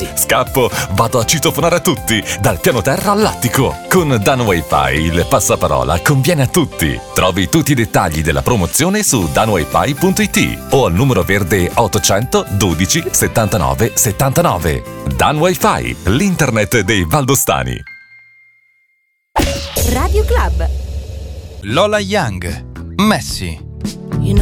Messi. Scappo, vado a citofonare a tutti, dal piano terra all'attico. Con Dan Wi-Fi il passaparola conviene a tutti. Trovi tutti i dettagli della promozione su danwifi.it o al numero verde 800 12 79 79. Dan Wi-Fi, l'internet dei valdostani. Radio Club. Lola Young, Messi.